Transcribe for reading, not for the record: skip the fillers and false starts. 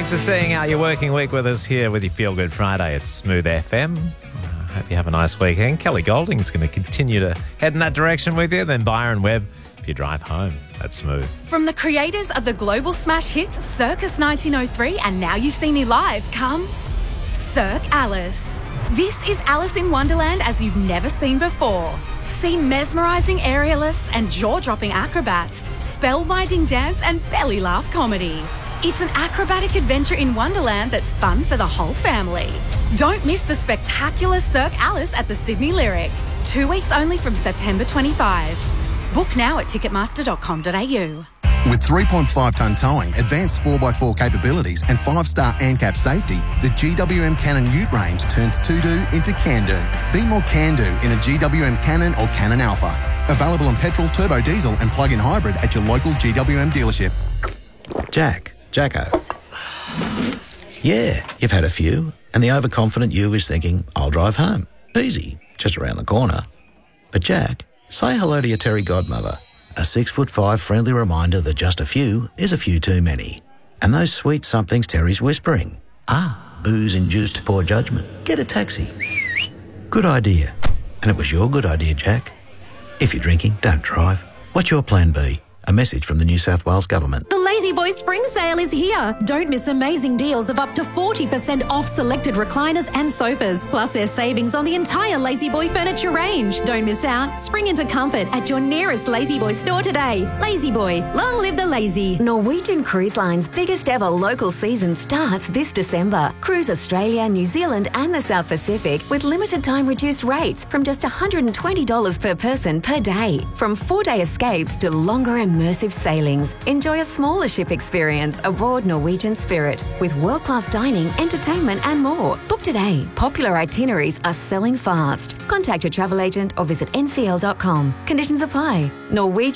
Thanks for seeing out your working week with us here with your Feel Good Friday. It's Smooth FM. Hope you have a nice weekend. Kelly Golding's going to continue to head in that direction with you. Then Byron Webb if you drive home. That's Smooth. From the creators of the global smash hits Circus 1903 and Now You See Me Live comes Cirque Alice. This is Alice in Wonderland as you've never seen before. See mesmerising aerialists and jaw-dropping acrobats, spellbinding dance and belly laugh comedy. It's an acrobatic adventure in Wonderland that's fun for the whole family. Don't miss the spectacular Cirque Alice at the Sydney Lyric. 2 weeks only from September 25. Book now at ticketmaster.com.au. With 3.5-tonne towing, advanced 4x4 capabilities and 5-star ANCAP safety, the GWM Cannon Ute range turns to-do into can-do. Be more can-do in a GWM Cannon or Cannon Alpha. Available in petrol, turbo diesel and plug-in hybrid at your local GWM dealership. Jacko. Yeah, you've had a few, and the overconfident you is thinking, I'll drive home. Easy, just around the corner. But Jack, say hello to your Terry godmother. A 6'5" friendly reminder that just a few is a few too many. And those sweet somethings Terry's whispering. Booze-induced poor judgment. Get a taxi. Good idea. And it was your good idea, Jack. If you're drinking, don't drive. What's your plan B? A message from the New South Wales Government. The Lazy Boy Spring Sale is here. Don't miss amazing deals of up to 40% off selected recliners and sofas. Plus there's savings on the entire Lazy Boy furniture range. Don't miss out. Spring into comfort at your nearest Lazy Boy store today. Lazy Boy, long live the lazy. Norwegian Cruise Line's biggest ever local season starts this December. Cruise Australia, New Zealand and the South Pacific with limited time reduced rates from just $120 per person per day. From 4-day escapes to longer immersive sailings. Enjoy a smaller ship experience aboard Norwegian Spirit with world-class dining, entertainment and more. Book today. Popular itineraries are selling fast. Contact your travel agent or visit ncl.com. Conditions apply. Norwegian